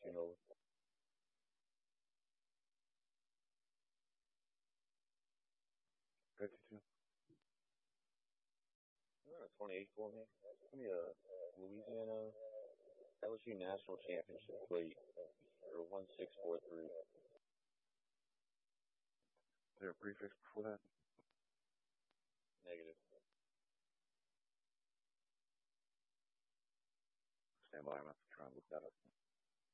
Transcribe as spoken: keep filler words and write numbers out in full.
thirty-two Nova. fifty-two. Uh, twenty-eight for me. Give me a Louisiana L S U National Championship plate for one six four three. Is there a prefix before that? Negative. Stand by. I'm going to try and look that up.